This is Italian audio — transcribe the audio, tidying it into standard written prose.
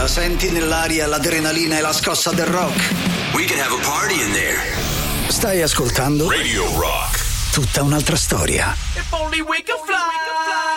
senti nell'aria l'adrenalina e la scossa del rock? We can have a party in there. Stai ascoltando Radio Rock. Tutta un'altra storia. If only we could fly.